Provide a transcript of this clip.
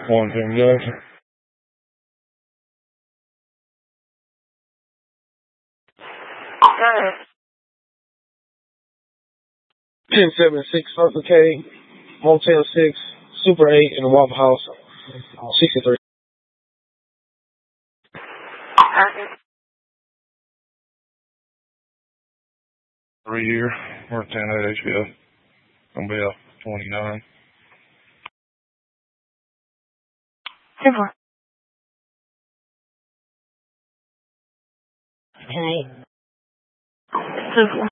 One thing, Jackson. 1076 Circle K, Motel 6, Super 8 in the Waffle House, 63. Three-year, worked 10 at HBF. Gonna be a 29. Super. Hey. Super.